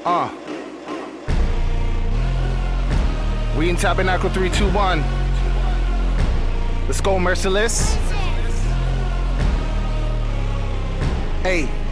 We in Tabernacle 3, 2, 1. Let's go, Merciless. Hey.